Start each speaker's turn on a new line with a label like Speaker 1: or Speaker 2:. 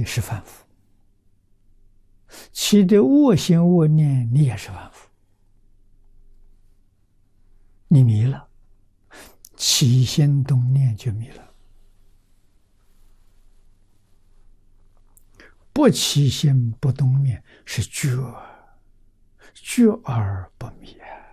Speaker 1: 是凡夫，起的恶心恶念，你也是凡夫。你迷了，起心动念就迷了，不起心不动念是觉，觉而不迷啊。